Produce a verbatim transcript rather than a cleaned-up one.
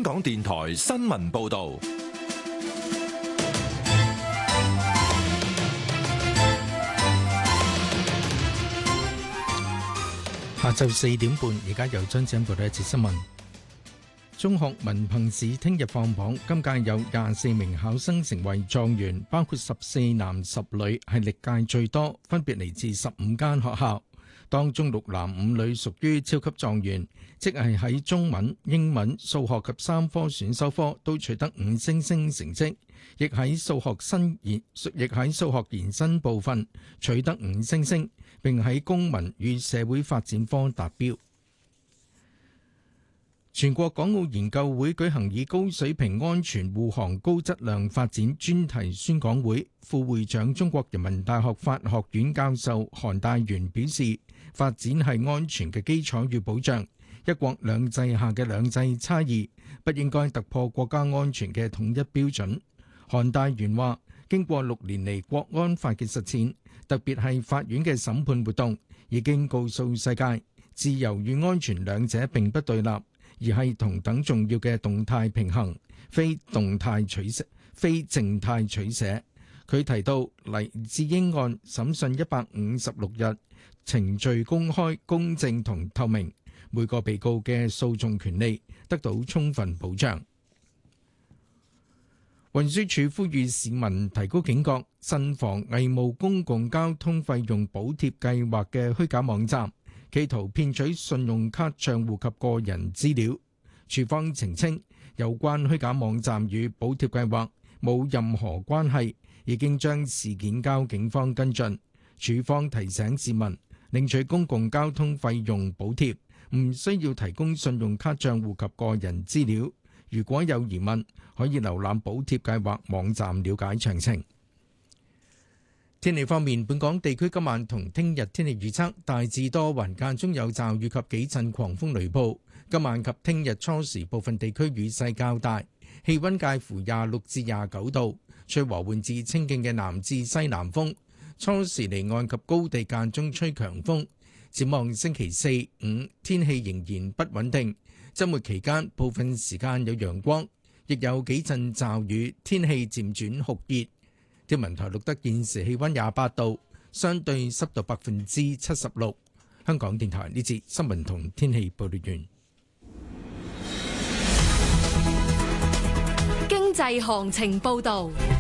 港電台新聞報道。 下晝四點半，而家由張子欣報道一節新聞。中學文憑試聽日放榜，今屆有廿四名考生成為狀元，包括十四男十女，係歷屆最多，分別嚟自十五間學校。當中六男五女屬於超級狀元，即係喺中文、英文、數學及三科選修科都取得五星星成績，亦喺數學新延，亦喺數學延伸部分取得五星星，並喺公民與社會發展科達標。全國港澳研究會舉行以高水平安全護航高質量發展專題宣講會，副會長中國人民大學法學院教授韓大元表示，發展係安全嘅基礎與保障，一國兩制下嘅兩制差異不應該突破國家安全嘅統一標準。韓大元話，經過六年嚟國安法嘅實踐，特別係法院嘅審判活動，已經告訴世界，自由與安全兩者並不對立，而係同等重要嘅動態平衡，非動態取捨，非靜態取捨。佢提到黎智英案審訊一百五十六日，程序公開、公正同透明，每個被告嘅訴訟權利得到充分保障。運輸署呼籲市民提高警覺，慎防偽冒公共交通費用補貼計劃嘅虛假網站，企圖騙取信用卡帳戶及個人資料。署方澄清，有關虛假網站與補貼計劃冇任何關係，已經將事件交警方跟進。署方提醒市民，領取公共交通費用補貼唔需要提供信用卡帳戶及個人資料。如果有疑問，可以瀏覽補貼計劃網站了解詳情。天氣方面，本港地區今晚同聽日天氣預測大致多雲，間中有驟雨及幾陣狂風雷暴。今晚及聽日初時部分地區雨勢較大，氣溫介乎廿六至廿九度，吹和緩至清勁嘅南至西南風。初時離岸及高地間中吹強風。展望星期四、五天氣仍然不穩定，週末期間部分時間有陽光，亦有幾陣驟雨，天氣漸轉酷熱。天文台錄得現時氣溫廿八度，相對濕度百分之七十六。香港電台呢節新聞同天氣報道完。 經濟行情報道。